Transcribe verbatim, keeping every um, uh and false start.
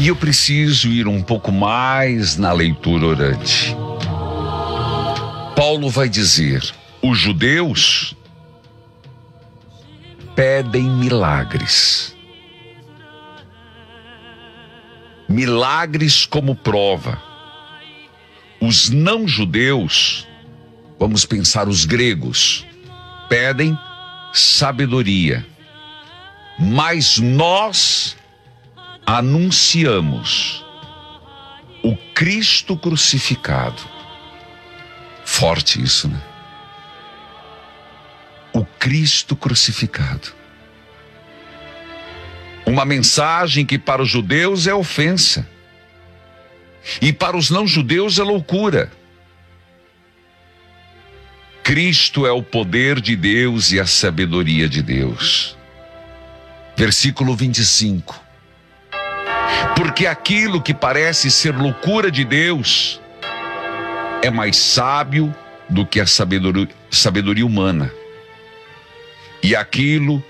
E eu preciso ir um pouco mais na leitura orante. Paulo vai dizer: os judeus pedem milagres. Milagres como prova. Os não-judeus, vamos pensar os gregos, pedem sabedoria. Mas nós anunciamos o Cristo crucificado. Forte isso, né? O Cristo crucificado. Uma mensagem que para os judeus é ofensa. E para os não-judeus é loucura. Cristo é o poder de Deus e a sabedoria de Deus. Versículo vinte e cinco. Porque aquilo que parece ser loucura de Deus é mais sábio do que a sabedoria, sabedoria humana. E aquilo